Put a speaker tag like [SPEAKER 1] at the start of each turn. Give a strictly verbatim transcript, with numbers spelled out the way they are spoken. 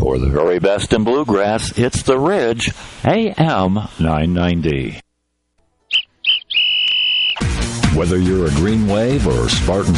[SPEAKER 1] For the very best in bluegrass, it's The Ridge, A M nine ninety. Whether you're a Green Wave or Spartan